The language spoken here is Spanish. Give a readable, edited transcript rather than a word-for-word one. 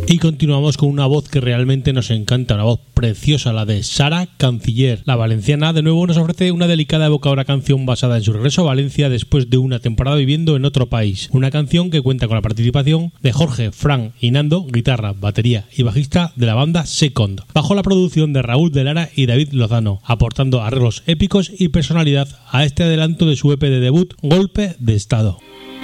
Y continuamos con una voz que realmente nos encanta, una voz preciosa, la de Sara Canciller. La valenciana de nuevo nos ofrece una delicada evocadora canción basada en su regreso a Valencia después de una temporada viviendo en otro país. Una canción que cuenta con la participación de Jorge, Fran y Nando, guitarra, batería y bajista de la banda Second, bajo la producción de Raúl de Lara y David Lozano, aportando arreglos épicos y personalidad a este adelanto de su EP de debut Golpe de Estado.